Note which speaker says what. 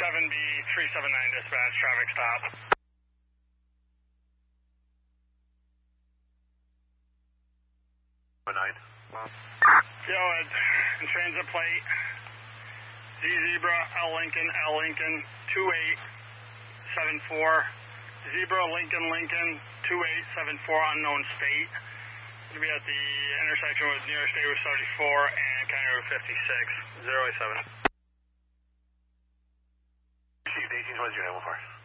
Speaker 1: 7B 379 dispatch, traffic stop. Yo, it's in transit plate. Z Zebra, L Lincoln, 2874. Zebra, Lincoln, 2874, unknown state. Going to be at the intersection with New York State Route 74 and County Route 56, 087.
Speaker 2: Chief, 18, what is your name for?